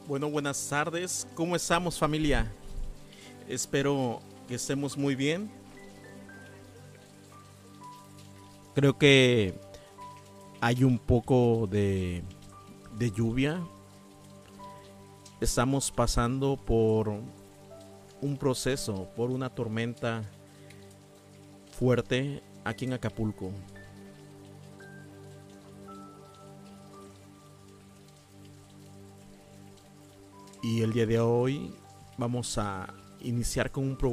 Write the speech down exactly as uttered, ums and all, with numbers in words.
Bueno, buenas tardes. ¿Cómo estamos, familia? Espero que estemos muy bien. Creo que hay un poco de, de lluvia. Estamos pasando por un proceso, por una tormenta fuerte aquí en Acapulco. Y el día de hoy vamos a iniciar con un, pro-